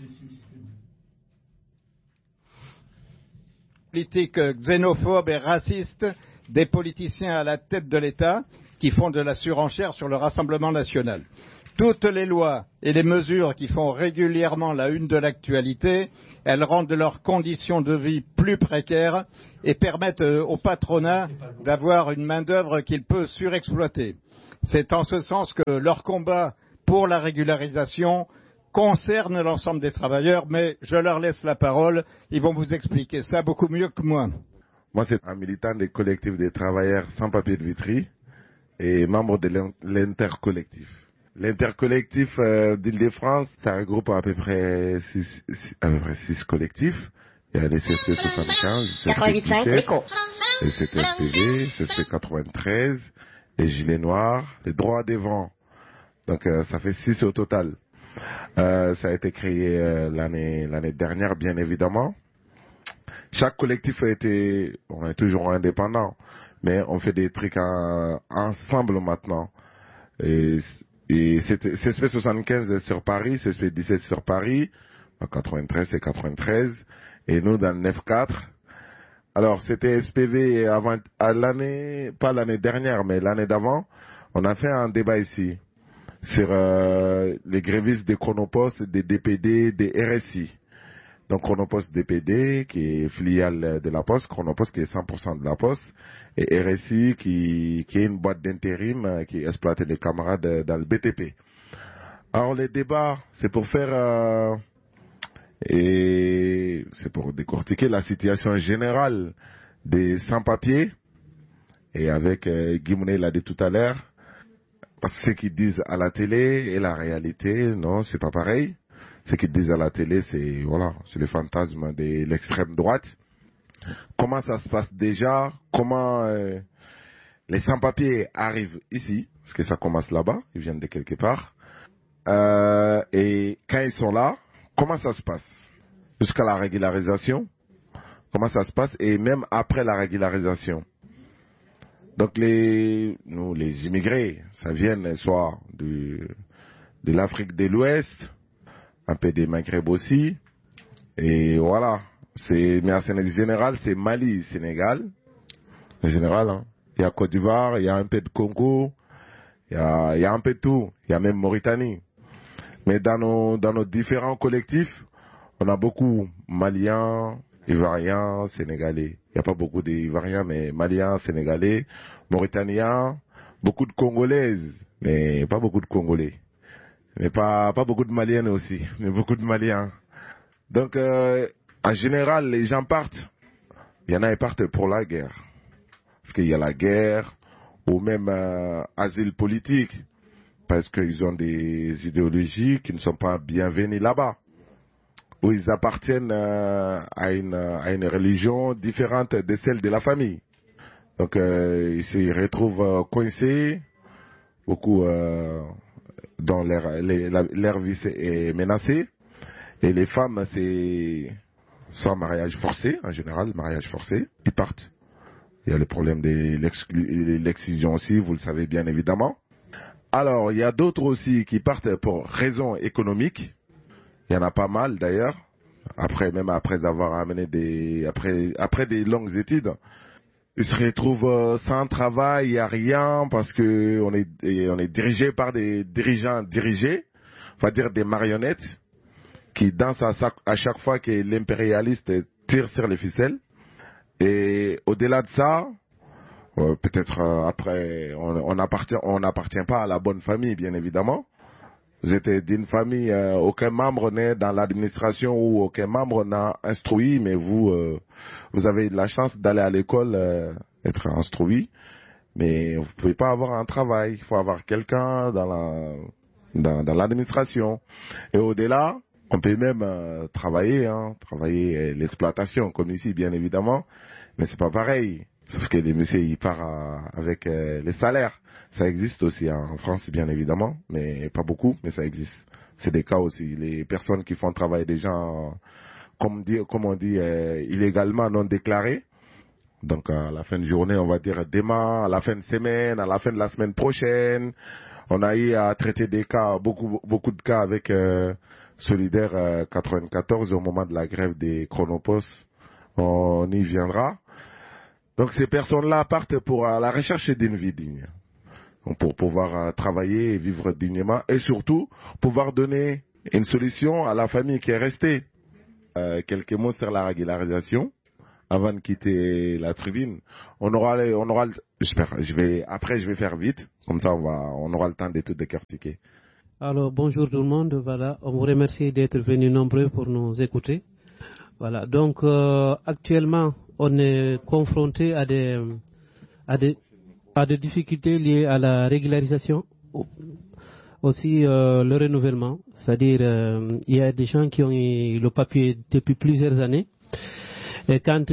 Politique xénophobe et raciste des politiciens à la tête de l'État qui font de la surenchère sur le Rassemblement national. Toutes les lois et les mesures qui font régulièrement la une de l'actualité, elles rendent leurs conditions de vie plus précaires et permettent au patronat d'avoir une main-d'œuvre qu'il peut surexploiter. C'est en ce sens que leur combat pour la régularisation concerne l'ensemble des travailleurs, mais je leur laisse la parole, ils vont vous expliquer ça beaucoup mieux que moi. Moi, c'est un militant des collectifs des travailleurs sans papier de Vitry et membre de l'intercollectif. L'intercollectif d'Île-de-France, ça regroupe à peu près 6 collectifs. Il y a les CSP 75, CSP 17, les CTSPV, CSP 93, les Gilets Noirs, les Droits des Vents. Donc ça fait 6 au total. Ça a été créé l'année dernière, bien évidemment. Chaque collectif on est toujours indépendant, mais on fait des trucs ensemble maintenant. Et CSP 75 sur Paris, CSP 17 sur Paris, 93 c'est 93, et nous dans le 9-4. Alors c'était SPV pas l'année dernière, mais l'année d'avant, on a fait un débat ici sur les grévistes des Chronopost, des DPD, des RSI. Donc Chronopost DPD qui est filiale de la Poste, Chronopost qui est 100% de la Poste, et RSI qui est une boîte d'intérim qui exploite les camarades dans le BTP. Alors les débats, c'est pour faire et c'est pour décortiquer la situation générale des sans-papiers, et avec Guy Mounet l'a dit tout à l'heure, parce que ce qu'ils disent à la télé et la réalité, non, c'est pas pareil. Ce qu'ils disent à la télé, c'est le fantasme de l'extrême droite. Comment ça se passe déjà? Comment les sans-papiers arrivent ici? Parce que ça commence là-bas, ils viennent de quelque part. Et quand ils sont là, comment ça se passe? Jusqu'à la régularisation, comment ça se passe? Et même après la régularisation. Donc les immigrés, ça vient soit de l'Afrique de l'Ouest, un peu des Maghreb aussi, et voilà. Mais en général, c'est Mali, Sénégal, en général. Hein. Il y a Côte d'Ivoire, il y a un peu de Congo, il y a un peu de tout. Il y a même Mauritanie. Mais dans nos différents collectifs, on a beaucoup Maliens, Ivoiriens, Sénégalais. Il n'y a pas beaucoup d'Ivoiriens, mais Maliens, Sénégalais, Mauritaniens, beaucoup de Congolaises, mais pas beaucoup de Congolais. Mais pas beaucoup de Maliennes aussi, mais beaucoup de Maliens. Donc, en général, les gens partent. Il y en a qui partent pour la guerre. Parce qu'il y a la guerre, ou même asile politique. Parce qu'ils ont des idéologies qui ne sont pas bienvenues là-bas. Ou ils appartiennent à une religion différente de celle de la famille. Donc, ils se retrouvent coincés. Beaucoup... dont leur vie est menacée. Et les femmes, c'est soit mariage forcé, en général, mariage forcé, ils partent. Il y a le problème de l'exclusion aussi, vous le savez bien évidemment. Alors, il y a d'autres aussi qui partent pour raisons économiques. Il y en a pas mal d'ailleurs. Même après avoir amené après des longues études, ils se retrouvent sans travail, il n'y a rien, parce que on est dirigé par des dirigeants dirigés, on va dire des marionnettes, qui dansent à chaque fois que l'impérialiste tire sur les ficelles. Et au-delà de ça, peut-être après, on n'appartient pas à la bonne famille, bien évidemment. Vous êtes d'une famille, aucun membre n'est dans l'administration ou aucun membre n'a instruit, mais vous avez de la chance d'aller à l'école, être instruit, mais vous ne pouvez pas avoir un travail. Il faut avoir quelqu'un dans l'administration. Et au-delà, on peut même travailler l'exploitation, comme ici, bien évidemment, mais c'est pas pareil. Sauf que les messieurs, ils partent avec les salaires. Ça existe aussi en France, bien évidemment, mais pas beaucoup, mais ça existe. C'est des cas aussi. Les personnes qui font travailler des gens, comme on dit, illégalement non déclarés. Donc, à la fin de journée, on va dire demain, à la fin de semaine, à la fin de la semaine prochaine, on a eu à traiter des cas, beaucoup de cas avec solidaire 94 au moment de la grève des Chronopos. On y viendra. Donc ces personnes-là partent pour la recherche d'une vie digne, pour pouvoir travailler et vivre dignement et surtout pouvoir donner une solution à la famille qui est restée. Quelques mots sur la régularisation avant de quitter la tribune. Après je vais faire vite, comme ça on aura le temps de tout décortiquer. Alors bonjour tout le monde, voilà, on vous remercie d'être venus nombreux pour nous écouter. Voilà, donc actuellement on est confronté à des difficultés liées à la régularisation, aussi le renouvellement, c'est-à-dire il y a des gens qui ont eu le papier depuis plusieurs années et quand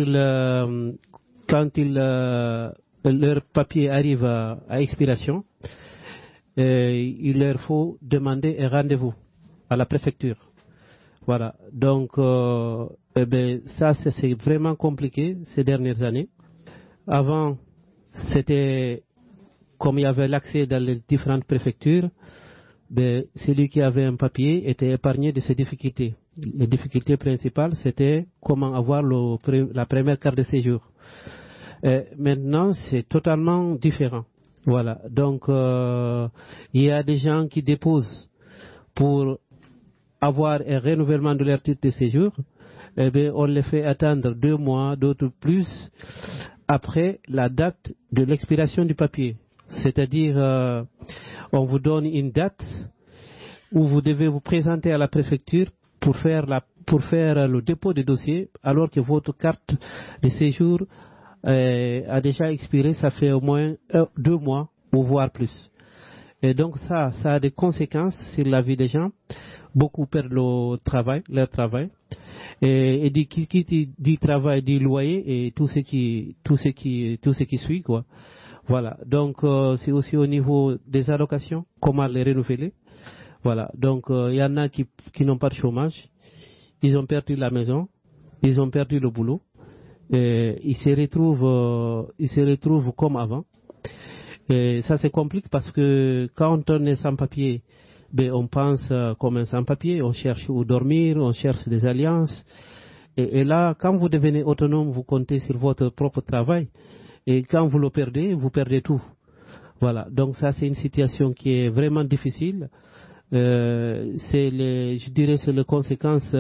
leur papier arrive à expiration, il leur faut demander un rendez-vous à la préfecture. Voilà, donc ça c'est vraiment compliqué ces dernières années. Avant, c'était comme il y avait l'accès dans les différentes préfectures, celui qui avait un papier était épargné de ces difficultés. Les difficultés principales, c'était comment avoir la première carte de séjour. Maintenant, c'est totalement différent. Voilà, donc il y a des gens qui déposent pour avoir un renouvellement de leur titre de séjour, on les fait attendre 2 mois, d'autres plus, après la date de l'expiration du papier. C'est-à-dire, on vous donne une date où vous devez vous présenter à la préfecture pour faire le dépôt des dossiers, alors que votre carte de séjour a déjà expiré, ça fait au moins 2 mois ou voire plus. Et donc ça a des conséquences sur la vie des gens. Beaucoup perdent leur travail, et du travail, du loyer et tout ce qui suit, quoi. Voilà. Donc c'est aussi au niveau des allocations, comment les renouveler. Voilà. Donc il y en a qui n'ont pas de chômage, ils ont perdu la maison, ils ont perdu le boulot, et ils se retrouvent comme avant. Et ça c'est compliqué parce que quand on est sans papier, on pense comme un sans-papier, on cherche où dormir, on cherche des alliances. Et là, quand vous devenez autonome, vous comptez sur votre propre travail. Et quand vous le perdez, vous perdez tout. Voilà. Donc ça, c'est une situation qui est vraiment difficile. C'est les conséquences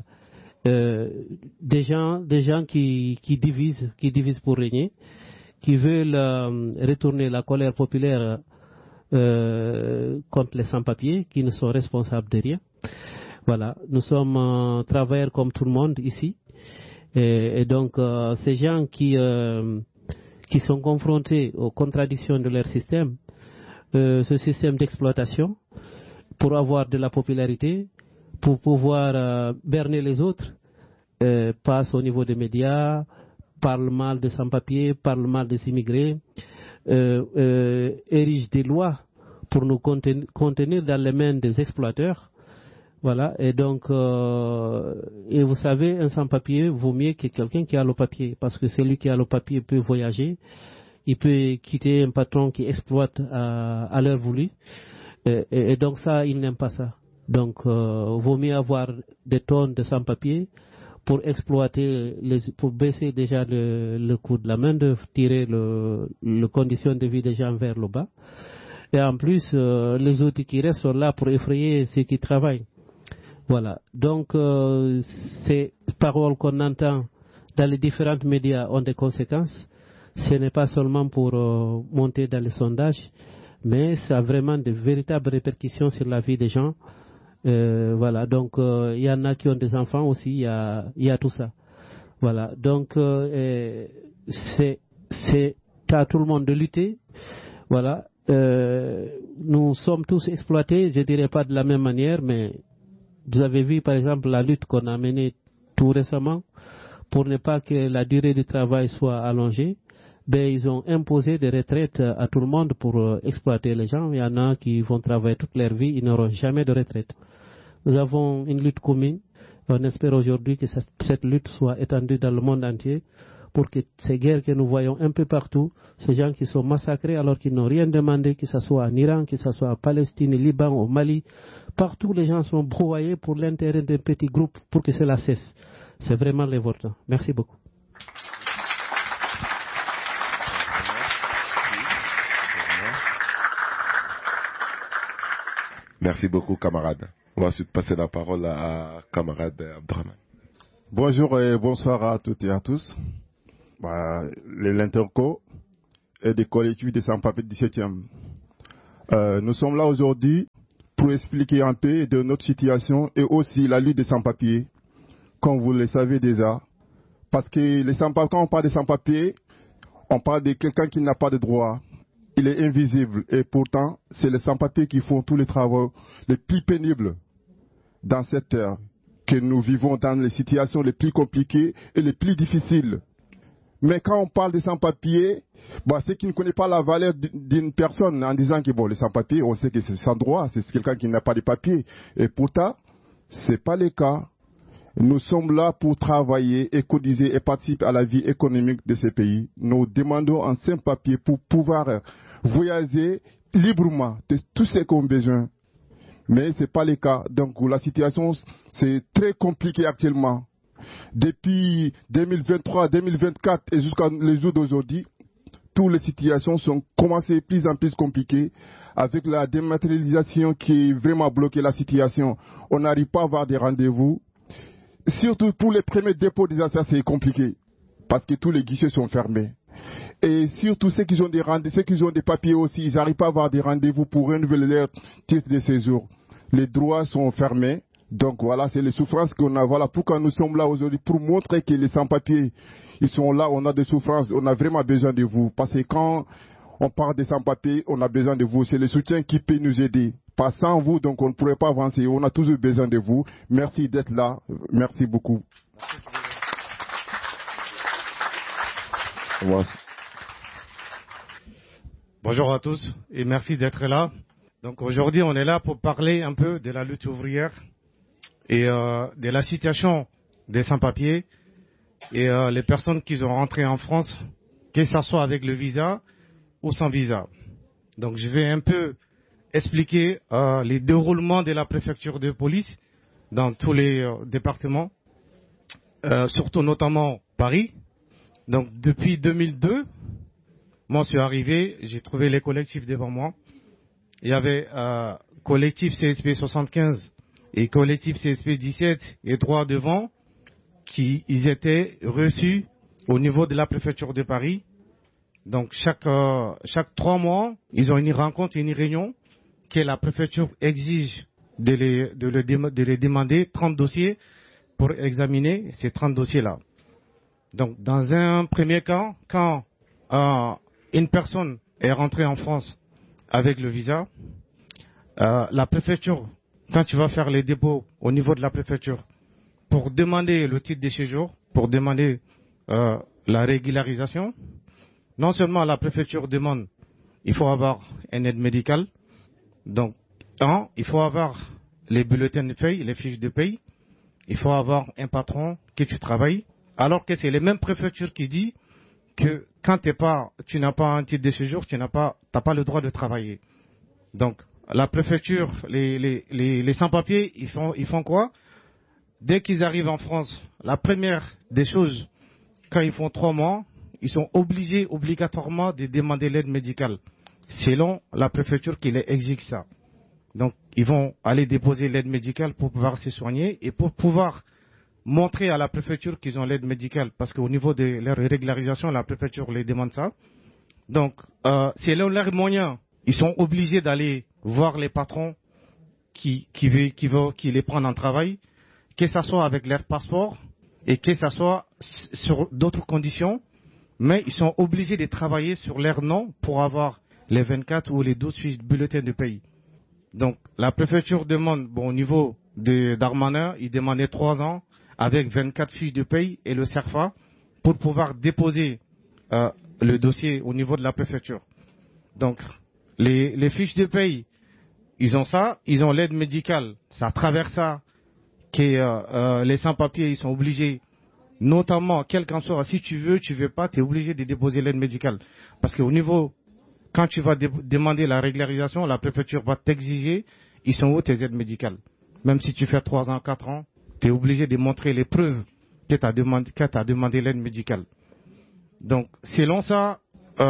des gens qui divisent pour régner, qui veulent retourner la colère populaire contre les sans-papiers qui ne sont responsables de rien. Voilà, nous sommes travailleurs comme tout le monde ici, et donc ces gens qui sont confrontés aux contradictions de leur système, ce système d'exploitation, pour avoir de la popularité, pour pouvoir berner les autres, passent au niveau des médias, parlent mal des sans-papiers, parlent mal des immigrés, érige des lois pour nous contenir dans les mains des exploiteurs. Voilà, et donc, et vous savez, un sans-papier vaut mieux que quelqu'un qui a le papier, parce que celui qui a le papier peut voyager, il peut quitter un patron qui exploite à l'heure voulue, et donc ça, il n'aime pas ça. Donc, vaut mieux avoir des tonnes de sans-papiers pour exploiter, pour baisser déjà le coût de la main-d'œuvre, tirer les conditions de vie des gens vers le bas. Et en plus, les outils qui restent sont là pour effrayer ceux qui travaillent. Voilà. Donc, ces paroles qu'on entend dans les différents médias ont des conséquences. Ce n'est pas seulement pour monter dans les sondages, mais ça a vraiment de véritables répercussions sur la vie des gens. Voilà. Donc, il y en a qui ont des enfants aussi, il y a tout ça. Voilà. Donc, c'est à tout le monde de lutter. Voilà. Nous sommes tous exploités, je dirais pas de la même manière, mais vous avez vu par exemple la lutte qu'on a menée tout récemment pour ne pas que la durée du travail soit allongée. Ils ont imposé des retraites à tout le monde pour exploiter les gens. Il y en a qui vont travailler toute leur vie, ils n'auront jamais de retraite. Nous avons une lutte commune. On espère aujourd'hui que cette lutte soit étendue dans le monde entier pour que ces guerres que nous voyons un peu partout, ces gens qui sont massacrés alors qu'ils n'ont rien demandé, que ce soit en Iran, que ce soit en Palestine, au Liban, au Mali, partout les gens sont broyés pour l'intérêt d'un petit groupe pour que cela cesse. C'est vraiment révoltant. Merci beaucoup. Merci beaucoup, camarade. On va ensuite passer la parole à camarade Abdraman. Bonjour et bonsoir à toutes et à tous. L'Interco et des collectivités sans-papiers du 17e. Nous sommes là aujourd'hui pour expliquer un peu de notre situation et aussi la lutte des sans-papiers, comme vous le savez déjà. Parce que les sans-papiers, quand on parle des sans-papiers, on parle de quelqu'un qui n'a pas de droit. Il est invisible et pourtant, c'est les sans-papiers qui font tous les travaux les plus pénibles dans cette terre que nous vivons dans les situations les plus compliquées et les plus difficiles. Mais quand on parle des sans-papiers, ceux qui ne connaissent pas la valeur d'une personne en disant que les sans-papiers, on sait que c'est sans droit, c'est quelqu'un qui n'a pas de papiers. Et pourtant, ce n'est pas le cas. Nous sommes là pour travailler et cotiser et participer à la vie économique de ces pays. Nous demandons un simple papier pour pouvoir voyager librement de tout ce qu'on a besoin. Mais ce n'est pas le cas. Donc la situation, c'est très compliqué actuellement. Depuis 2023, 2024 et jusqu'à les jours d'aujourd'hui, toutes les situations sont commencées de plus en plus compliquées avec la dématérialisation qui est vraiment bloqué la situation. On n'arrive pas à avoir des rendez-vous. Surtout pour les premiers dépôts des affaires, c'est compliqué parce que tous les guichets sont fermés. Et surtout ceux qui ont des papiers aussi, ils n'arrivent pas à avoir des rendez-vous pour renouveler leur titre de séjour. Les droits sont fermés. Donc voilà, c'est les souffrances qu'on a. Voilà pourquoi nous sommes là aujourd'hui, pour montrer que les sans-papiers, ils sont là, on a des souffrances, on a vraiment besoin de vous. Parce que quand on parle des sans-papiers, on a besoin de vous. C'est le soutien qui peut nous aider. Pas sans vous, donc on ne pourrait pas avancer. On a toujours besoin de vous. Merci d'être là. Merci beaucoup. Bonjour à tous et merci d'être là. Donc aujourd'hui, on est là pour parler un peu de la lutte ouvrière et de la situation des sans-papiers et les personnes qui sont rentrées en France, que ce soit avec le visa ou sans visa. Donc je vais un peu expliquer les déroulements de la préfecture de police dans tous les départements, surtout notamment Paris. Donc depuis 2002, moi je suis arrivé, j'ai trouvé les collectifs devant moi. Il y avait collectif CSP 75 et collectif CSP 17 et 3 devant, ils étaient reçus au niveau de la préfecture de Paris. Donc chaque 3 mois, ils ont une rencontre, une réunion que la préfecture exige de les demander 30 dossiers pour examiner ces 30 dossiers-là. Donc dans un premier cas, quand une personne est rentrée en France avec le visa, la préfecture, quand tu vas faire les dépôts au niveau de la préfecture, pour demander le titre de séjour, pour demander la régularisation, non seulement la préfecture demande, il faut avoir une aide médicale, donc il faut avoir les bulletins de paye, les fiches de paye, il faut avoir un patron que tu travailles, alors que c'est les mêmes préfectures qui disent que quand tu n'as pas un titre de séjour, tu n'as pas le droit de travailler. Donc, la préfecture, les sans-papiers, ils font quoi? Dès qu'ils arrivent en France, la première des choses, quand ils font 3 mois, ils sont obligés obligatoirement de demander l'aide médicale, selon la préfecture qui les exige ça. Donc, ils vont aller déposer l'aide médicale pour pouvoir se soigner et pour pouvoir montrer à la préfecture qu'ils ont l'aide médicale, parce qu'au niveau de leur régularisation, la préfecture les demande ça. Donc, c'est leur moyen. Ils sont obligés d'aller voir les patrons qui les prennent en travail, que ce soit avec leur passeport et que ce soit sur d'autres conditions, mais ils sont obligés de travailler sur leur nom pour avoir les 24 ou les 12 fiches de bulletins de paye. Donc, la préfecture demande, au niveau de Darmanin, il demandait 3 ans avec 24 fiches de paye et le CERFA pour pouvoir déposer le dossier au niveau de la préfecture. Donc, les fiches de paye, ils ont ça, ils ont l'aide médicale. C'est à travers ça que les sans-papiers, ils sont obligés notamment, quel qu'en soit, si tu veux pas, tu es obligé de déposer l'aide médicale. Parce qu'au niveau, quand tu vas demander la régularisation, la préfecture va t'exiger, ils sont où tes aides médicales? Même si tu fais 3 ans, 4 ans, tu es obligé de montrer les preuves que tu as demandé l'aide médicale. Donc, selon ça,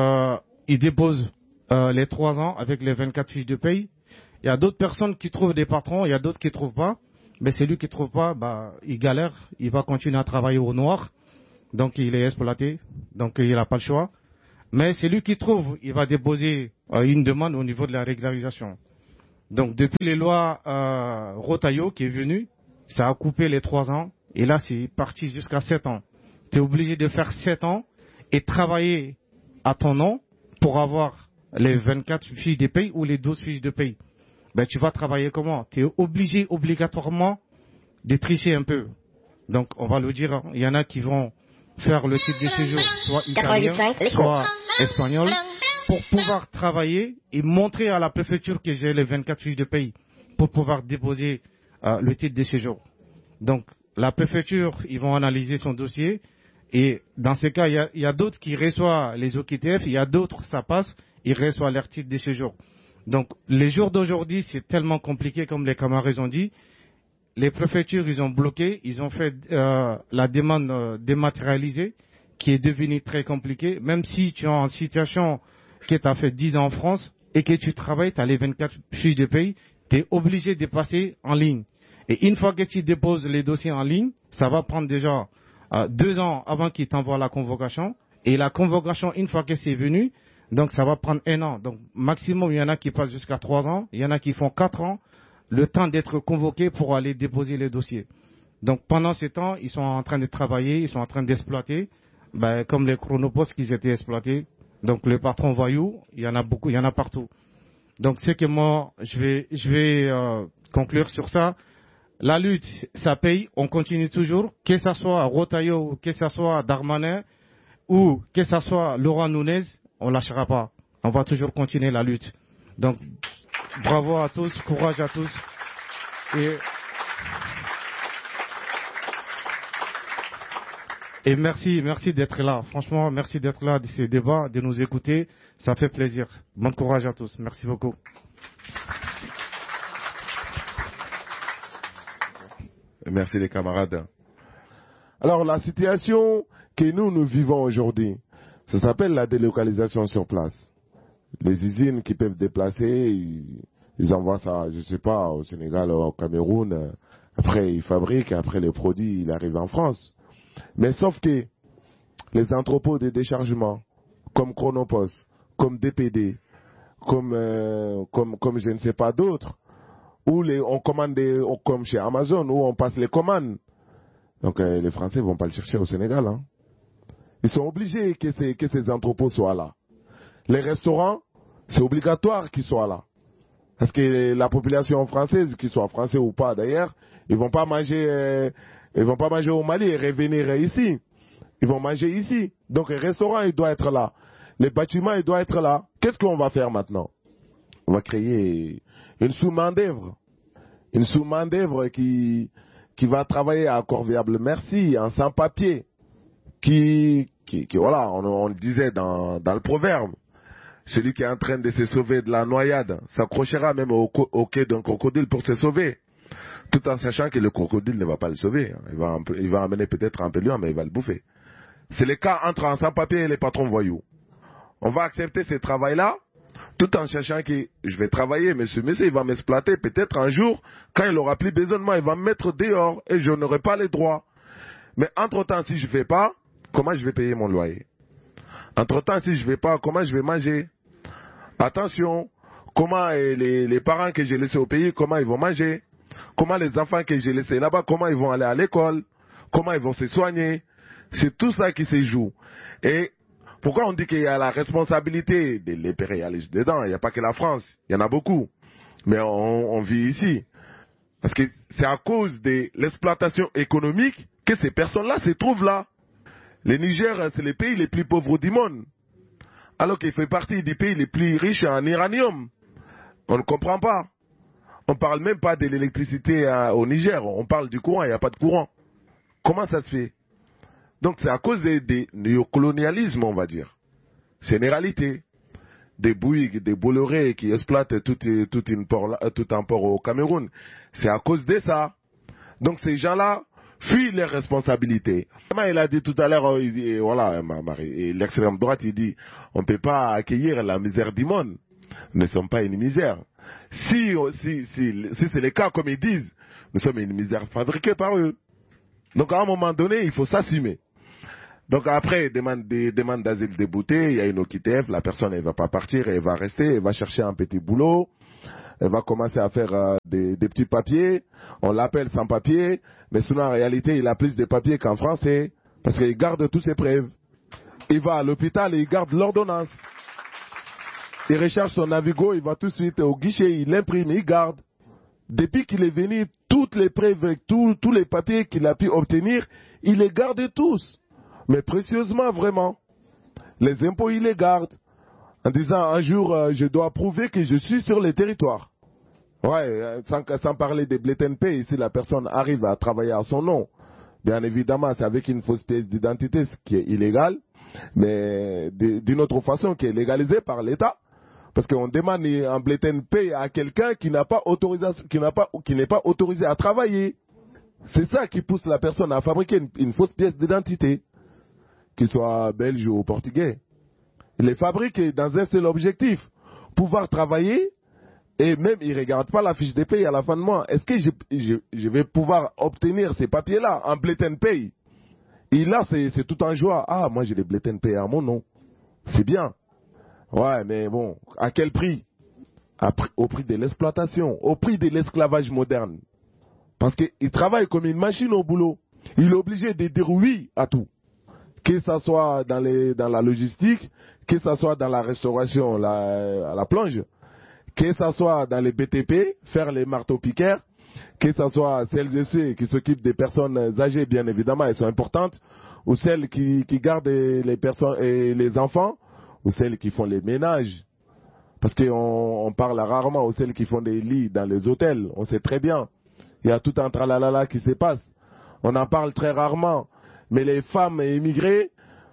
ils déposent les 3 ans avec les 24 fiches de paye. Il y a d'autres personnes qui trouvent des patrons, il y a d'autres qui ne trouvent pas. Mais celui qui ne trouve pas, il galère, il va continuer à travailler au noir. Donc, il est exploité. Donc, il n'a pas le choix. Mais celui qui trouve, il va déposer une demande au niveau de la régularisation. Donc, depuis les lois Rotaillot qui est venu, ça a coupé les 3 ans. Et là, c'est parti jusqu'à 7 ans. Tu es obligé de faire 7 ans et travailler à ton nom pour avoir les 24 fiches de paye ou les 12 fiches de paye. Tu vas travailler comment? Tu es obligé obligatoirement de tricher un peu. Donc, on va le dire, hein, il y en a qui vont faire le titre de séjour, soit italien, soit espagnol, pour pouvoir travailler et montrer à la préfecture que j'ai les 24 fiches de paye pour pouvoir déposer le titre de séjour. Donc, la préfecture, ils vont analyser son dossier et dans ces cas, il y a d'autres qui reçoivent les OQTF, il y a d'autres, ça passe, ils reçoivent leur titre de séjour. Donc, les jours d'aujourd'hui, c'est tellement compliqué, comme les camarades ont dit. Les préfectures, ils ont bloqué, ils ont fait la demande dématérialisée, qui est devenue très compliquée. Même si tu es en situation que tu as fait 10 ans en France et que tu travailles, tu as les 24 fiches de paye, tu es obligé de passer en ligne. Et une fois que tu déposes les dossiers en ligne, ça va prendre déjà 2 ans avant qu'ils t'envoient la convocation. Et la convocation, une fois que c'est venu, donc ça va prendre 1 an. Donc maximum, il y en a qui passent jusqu'à 3 ans, il y en a qui font 4 ans, le temps d'être convoqués pour aller déposer les dossiers. Donc pendant ce temps, ils sont en train de travailler, ils sont en train d'exploiter, comme les chronopostes qu'ils étaient exploités. Donc le patron voyou, il y en a beaucoup, il y en a partout. Donc c'est que moi, je vais conclure sur ça. La lutte, ça paye, on continue toujours, que ce soit Rotaillot, que ce soit Darmanin, ou que ce soit Laurent Nunez, on ne lâchera pas. On va toujours continuer la lutte. Donc, bravo à tous, courage à tous. Et merci d'être là. Franchement, merci d'être là, de ces débats, de nous écouter. Ça fait plaisir. Bon courage à tous. Merci beaucoup. Merci les camarades. Alors la situation que nous vivons aujourd'hui, ça s'appelle la délocalisation sur place. Les usines qui peuvent déplacer, ils envoient ça, je ne sais pas, au Sénégal, au Cameroun. Après, ils fabriquent, après les produits, ils arrivent en France. Mais sauf que les entrepôts de déchargement, comme Chronopost, comme DPD, comme je ne sais pas d'autres, où on commande comme chez Amazon, où on passe les commandes. Donc les Français ne vont pas le chercher au Sénégal. Hein. Ils sont obligés que ces entrepôts soient là. Les restaurants, c'est obligatoire qu'ils soient là. Parce que la population française, qu'ils soient français ou pas d'ailleurs, ils vont pas manger au Mali et revenir ici. Ils vont manger ici. Donc les restaurants, ils doivent être là. Les bâtiments, ils doivent être là. Qu'est-ce qu'on va faire maintenant? On va créer une sous-main-d'œuvre. Une sous-main-d'œuvre qui va travailler à Corvéable Merci, en sans-papier. Voilà, on le disait dans le proverbe. Celui qui est en train de se sauver de la noyade s'accrochera même au quai d'un crocodile pour se sauver. Tout en sachant que le crocodile ne va pas le sauver. Il va amener peut-être un peu loin, mais il va le bouffer. C'est le cas entre un sans-papier et les patrons voyous. On va accepter ce travail-là, tout en cherchant que je vais travailler, monsieur, il va m'exploiter. Peut-être un jour, quand il aura plus besoin de moi, il va me mettre dehors et je n'aurai pas les droits. Mais entre-temps, si je ne fais pas, comment je vais payer mon loyer? Entre-temps, si je ne vais pas, comment je vais manger? Attention, comment les parents que j'ai laissés au pays, comment ils vont manger? Comment les enfants que j'ai laissés là-bas, comment ils vont aller à l'école? Comment ils vont se soigner? C'est tout ça qui se joue. Et pourquoi on dit qu'il y a la responsabilité de l'impérialisme dedans? Il n'y a pas que la France, il y en a beaucoup. Mais on vit ici. Parce que c'est à cause de l'exploitation économique que ces personnes-là se trouvent là. Le Niger, c'est le pays les plus pauvres du monde. Alors qu'il fait partie des pays les plus riches en uranium. On ne comprend pas. On ne parle même pas de l'électricité au Niger. On parle du courant, il n'y a pas de courant. Comment ça se fait? Donc c'est à cause des néocolonialismes, on va dire. C'est une réalité. Des Bouygues, des Bolloré qui exploitent tout un port au Cameroun. C'est à cause de ça. Donc ces gens-là fuient leurs responsabilités. Il a dit tout à l'heure, voilà, l'extrême droite, il dit, on ne peut pas accueillir la misère du monde. Nous ne sommes pas une misère. Si c'est le cas, comme ils disent, nous sommes une misère fabriquée par eux. Donc à un moment donné, il faut s'assumer. Donc après, demande d'asile déboutée, il y a une OQTF, la personne elle va pas partir, elle va rester, elle va chercher un petit boulot, elle va commencer à faire des petits papiers, on l'appelle sans papier, mais sinon en réalité il a plus de papiers qu'en français, parce qu'il garde tous ses preuves. Il va à l'hôpital et il garde l'ordonnance. Il recherche son Navigo, il va tout de suite au guichet, il l'imprime, il garde. Depuis qu'il est venu, toutes les preuves, tous les papiers qu'il a pu obtenir, il les garde tous. Mais précieusement, vraiment. Les impôts, il les garde. En disant, un jour, je dois prouver que je suis sur le territoire. Ouais, sans parler des BLTNP, si la personne arrive à travailler à son nom, bien évidemment, c'est avec une fausse pièce d'identité, ce qui est illégal, mais d'une autre façon, qui est légalisée par l'État. Parce qu'on demande un BLTNP à quelqu'un qui n'est pas autorisé à travailler. C'est ça qui pousse la personne à fabriquer une fausse pièce d'identité. Qu'il soit belge ou portugais. Il les fabrique dans un seul objectif, pouvoir travailler, et même il ne regarde pas la fiche de paye à la fin de mois. Est-ce que je vais pouvoir obtenir ces papiers-là en BLTNP? Et là, c'est tout en joie. Ah, moi j'ai les BLTNP à mon nom. C'est bien. Ouais, mais bon, à quel prix? Au prix de l'exploitation, au prix de l'esclavage moderne. Parce qu'il travaille comme une machine au boulot. Il est obligé de dire oui à tout. Que ce soit dans la logistique, que ce soit dans la restauration à la plonge, que ce soit dans les BTP, faire les marteaux-piqueurs, que ce soit celles et ceux qui s'occupent des personnes âgées, bien évidemment, elles sont importantes, ou celles qui gardent les personnes et les enfants, ou celles qui font les ménages. Parce qu'on parle rarement aux celles qui font des lits dans les hôtels, on sait très bien. Il y a tout un tralalala qui se passe. On en parle très rarement. Mais les femmes immigrées,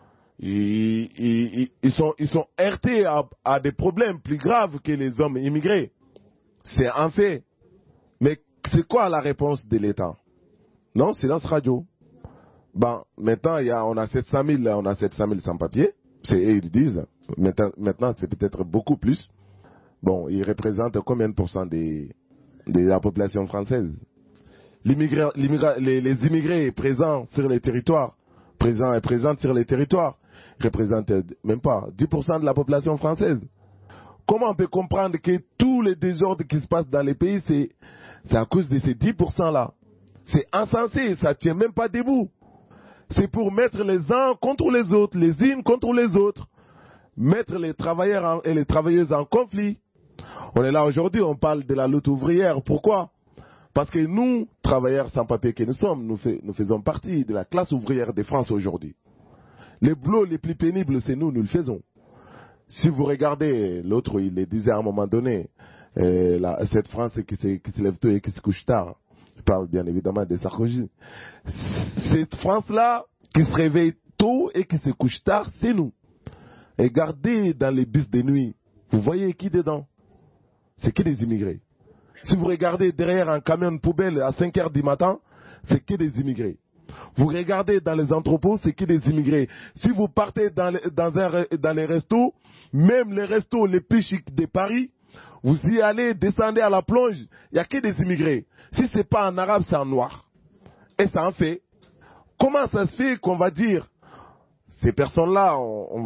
ils sont heurtés à des problèmes plus graves que les hommes immigrés. C'est un fait. Mais c'est quoi la réponse de l'État? Non, silence radio. Bon, maintenant, on a 700 000 sans-papiers. C'est eux, ils disent. Maintenant, c'est peut-être beaucoup plus. Bon, ils représentent combien de pourcents de la population française? Les immigrés présents sur les territoires, présentes sur les territoires, représentent même pas 10% de la population française. Comment on peut comprendre que tous les désordres qui se passent dans les pays, c'est à cause de ces 10%-là? C'est insensé, ça ne tient même pas debout. C'est pour mettre les uns contre les autres, les unes contre les autres, mettre les travailleurs et les travailleuses en conflit. On est là aujourd'hui, on parle de la lutte ouvrière. Pourquoi? Parce que nous, travailleurs sans papier que nous sommes, nous faisons partie de la classe ouvrière de France aujourd'hui. Les boulots les plus pénibles, c'est nous le faisons. Si vous regardez, l'autre, il le disait à un moment donné, cette France qui se lève tôt et qui se couche tard. Je parle bien évidemment de Sarkozy. Cette France-là, qui se réveille tôt et qui se couche tard, c'est nous. Et regardez dans les bus de nuit, vous voyez qui dedans? C'est que des immigrés. Si vous regardez derrière un camion de poubelle à 5 heures du matin, c'est que des immigrés. Vous regardez dans les entrepôts, c'est que des immigrés. Si vous partez dans les restos, même les restos les plus chics de Paris, vous y allez, descendez à la plonge, il n'y a que des immigrés. Si ce n'est pas en arabe, c'est en noir. Et ça en fait. Comment ça se fait qu'on va dire, ces personnes-là,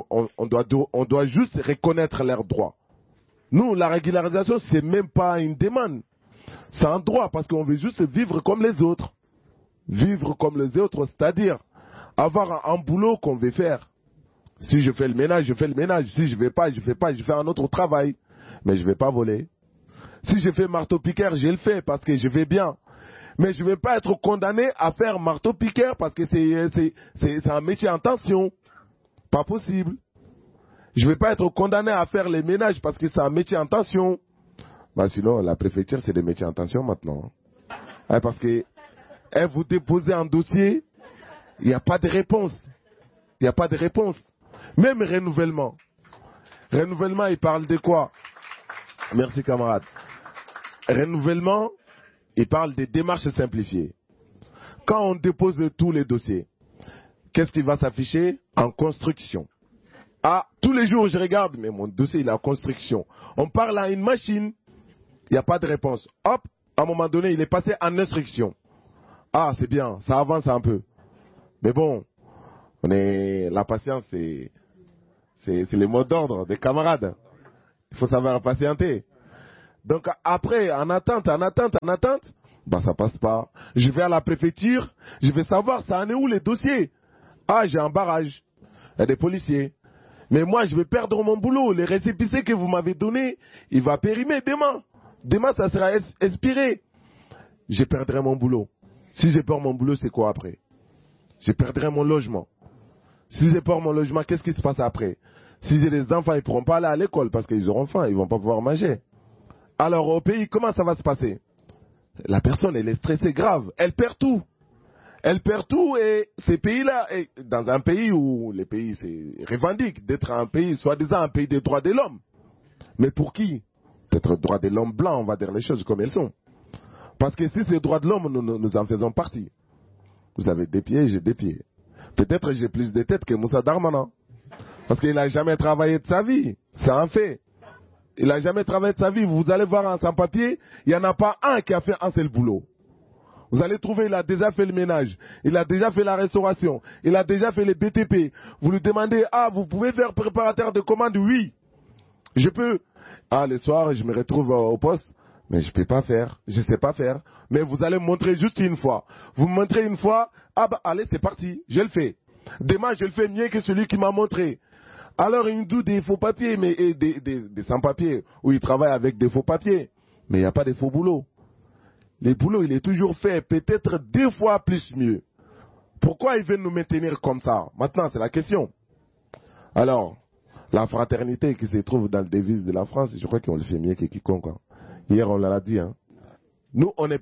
on doit juste reconnaître leurs droits? Nous, la régularisation, ce n'est même pas une demande. C'est un droit parce qu'on veut juste vivre comme les autres. Vivre comme les autres, c'est-à-dire avoir un boulot qu'on veut faire. Si je fais le ménage, je fais le ménage. Si je ne vais pas, je ne fais pas, je fais un autre travail. Mais je ne vais pas voler. Si je fais marteau-piqueur, je le fais parce que je vais bien. Mais je ne vais pas être condamné à faire marteau-piqueur parce que c'est un métier en tension. Pas possible. Je ne vais pas être condamné à faire les ménages parce que c'est un métier en tension. Bah sinon, la préfecture, c'est des métiers en tension maintenant. Parce que vous déposez un dossier, il n'y a pas de réponse. Il n'y a pas de réponse. Même renouvellement. Renouvellement, il parle de quoi? Merci camarade. Renouvellement, il parle des démarches simplifiées. Quand on dépose tous les dossiers, qu'est-ce qui va s'afficher? En construction. Ah, tous les jours je regarde, mais mon dossier il est en construction. On parle à une machine, il n'y a pas de réponse. Hop, à un moment donné, il est passé en instruction. Ah, c'est bien, ça avance un peu. Mais bon, la patience, c'est le mot d'ordre des camarades. Il faut savoir patienter. Donc après, en attente, bah ça passe pas. Je vais à la préfecture, je vais savoir ça en est où les dossiers. Ah, j'ai un barrage, il y a des policiers. Mais moi, je vais perdre mon boulot. Les récépissés que vous m'avez donnés, il va périmer demain. Demain, ça sera expiré. Je perdrai mon boulot. Si je perds mon boulot, c'est quoi après? Je perdrai mon logement. Si je perds mon logement, qu'est-ce qui se passe après? Si j'ai des enfants, ils ne pourront pas aller à l'école parce qu'ils auront faim, ils ne vont pas pouvoir manger. Alors au pays, comment ça va se passer? La personne, elle est stressée grave. Elle perd tout. Elle perd tout et ces pays-là, dans un pays où les pays revendiquent d'être un pays, soi-disant un pays des droits de l'homme. Mais pour qui? Peut-être droits de l'homme blanc, on va dire les choses comme elles sont. Parce que si c'est droits de l'homme, nous en faisons partie. Vous avez des pieds, j'ai des pieds. Peut-être j'ai plus de têtes que Moussa Darmanin. Parce qu'il n'a jamais travaillé de sa vie. C'est un fait. Il n'a jamais travaillé de sa vie. Vous allez voir un sans-papier, il n'y en a pas un qui a fait un seul boulot. Vous allez trouver, il a déjà fait le ménage, il a déjà fait la restauration, il a déjà fait les BTP. Vous lui demandez, ah, vous pouvez faire préparateur de commande? Oui, je peux. Ah, le soir, je me retrouve au poste, mais je ne peux pas faire, je ne sais pas faire. Mais vous allez me montrer juste une fois. Vous me montrez une fois, ah bah allez, c'est parti, je le fais. Demain, je le fais mieux que celui qui m'a montré. Alors, il nous dit des faux papiers, mais des sans-papiers, où il travaille avec des faux papiers. Mais il n'y a pas de faux boulots. Le boulot, il est toujours fait, peut-être 2 fois plus mieux. Pourquoi ils veulent nous maintenir comme ça? Maintenant, c'est la question. Alors, la fraternité qui se trouve dans le devise de la France, je crois qu'on le fait mieux que quiconque. Hein. Hier, on l'a dit. Hein. Nous, on est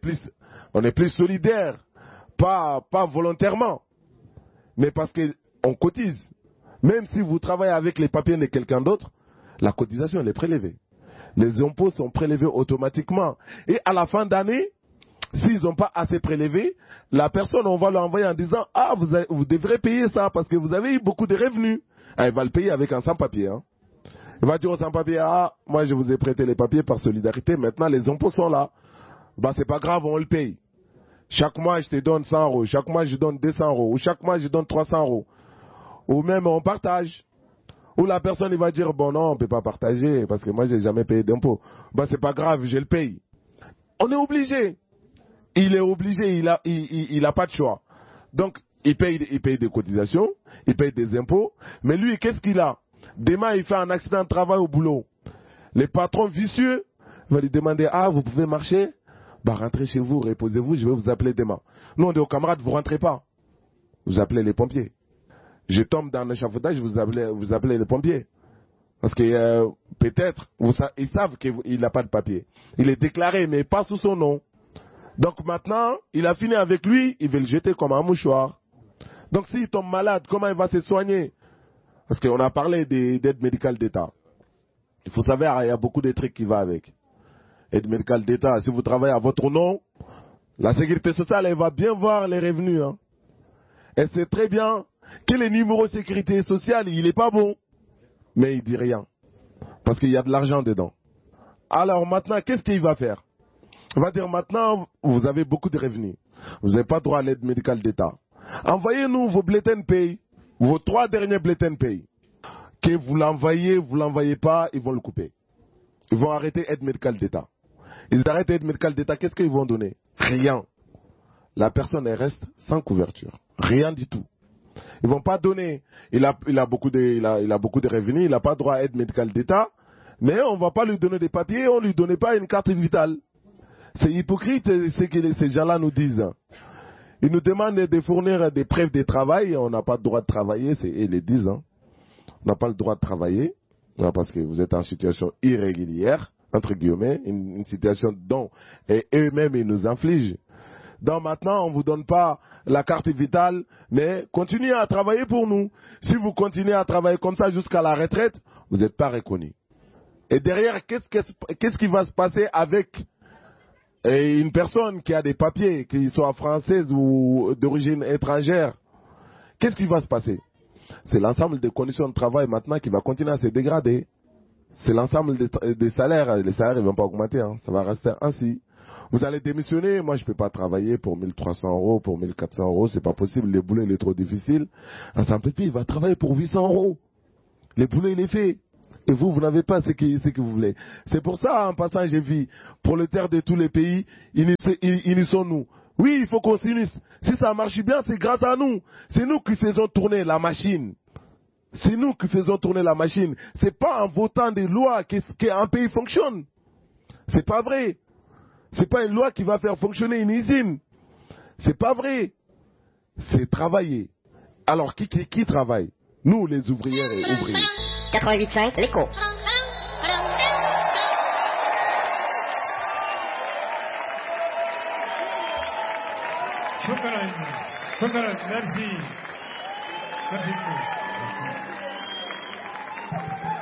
plus solidaires, pas volontairement, mais parce qu'on cotise. Même si vous travaillez avec les papiers de quelqu'un d'autre, la cotisation, elle est prélevée. Les impôts sont prélevés automatiquement. Et à la fin d'année, s'ils n'ont pas assez prélevé, la personne, on va l'envoyer en disant « Ah, vous devrez payer ça parce que vous avez eu beaucoup de revenus. » Elle va le payer avec un sans-papier. Hein. Il va dire au sans-papier « Ah, moi je vous ai prêté les papiers par solidarité, maintenant les impôts sont là. » Bah c'est pas grave, on le paye. Chaque mois je te donne 100 euros, chaque mois je donne 200 euros, ou chaque mois je donne 300 euros. Ou même on partage. Ou la personne il va dire « Bon non, on ne peut pas partager parce que moi je n'ai jamais payé d'impôts. » Bah c'est pas grave, je le paye. On est obligé. Il est obligé, il a pas de choix. Donc, il paye des cotisations, il paye des impôts, mais lui, qu'est-ce qu'il a? Demain, il fait un accident de travail au boulot. Les patrons vicieux vont lui demander, ah, vous pouvez marcher? Bah, rentrez chez vous, reposez-vous, je vais vous appeler demain. Nous, on dit aux camarades, vous rentrez pas. Vous appelez les pompiers. Je tombe dans l'échafaudage, vous appelez les pompiers. Parce que peut-être, ils savent qu'il n'a pas de papier. Il est déclaré, mais pas sous son nom. Donc maintenant, il a fini avec lui, il veut le jeter comme un mouchoir. Donc s'il tombe malade, comment il va se soigner? Parce qu'on a parlé d'aide médicale d'État. Il faut savoir, il y a beaucoup de trucs qui vont avec. Aide médicale d'État, si vous travaillez à votre nom, la sécurité sociale, elle va bien voir les revenus. Hein. Elle sait très bien que le numéro de sécurité sociale, il n'est pas bon. Mais il ne dit rien. Parce qu'il y a de l'argent dedans. Alors maintenant, qu'est-ce qu'il va faire? On va dire maintenant, vous avez beaucoup de revenus. Vous n'avez pas droit à l'aide médicale d'État. Envoyez-nous vos bulletins de paye, vos 3 derniers bulletins de paye. Que vous l'envoyez pas, ils vont le couper. Ils vont arrêter l'aide médicale d'État. Ils arrêtent l'aide médicale d'État, qu'est-ce qu'ils vont donner? Rien. La personne, elle reste sans couverture. Rien du tout. Ils ne vont pas donner. Il a beaucoup de revenus, il n'a pas droit à l'aide médicale d'État, mais on ne va pas lui donner des papiers, on ne lui donne pas une carte vitale. C'est hypocrite ce que ces gens-là nous disent. Ils nous demandent de fournir des preuves de travail. On n'a pas le droit de travailler. Ils le disent. Hein. On n'a pas le droit de travailler parce que vous êtes en situation irrégulière, entre guillemets, une situation dont eux-mêmes ils nous infligent. dans maintenant, on ne vous donne pas la carte vitale, mais continuez à travailler pour nous. Si vous continuez à travailler comme ça jusqu'à la retraite, vous n'êtes pas reconnu. Et derrière, qu'est-ce qui va se passer avec une personne qui a des papiers, qu'ils soient françaises ou d'origine étrangère? Qu'est-ce qui va se passer? C'est l'ensemble des conditions de travail maintenant qui va continuer à se dégrader. C'est l'ensemble des salaires. Les salaires ne vont pas augmenter, hein. Ça va rester ainsi. Vous allez démissionner. Moi, je ne peux pas travailler pour 1300 euros, pour 1400 euros. C'est pas possible. Le boulot, il est trop difficile. Un sans-papier, il va travailler pour 800 euros. Le boulot, il est fait. Et vous n'avez pas ce que vous voulez. C'est pour ça, en passant, j'ai vu, prolétaires de tous les pays, unissons-nous. Oui, il faut qu'on s'unisse. Si ça marche bien, c'est grâce à nous. C'est nous qui faisons tourner la machine. C'est nous qui faisons tourner la machine. C'est pas en votant des lois qu'un pays fonctionne. C'est pas vrai. C'est pas une loi qui va faire fonctionner une usine. C'est pas vrai. C'est travailler. Alors, qui travaille? Nous, les ouvrières et ouvriers. 88.5, l'écho. Shukran, merci. Merci.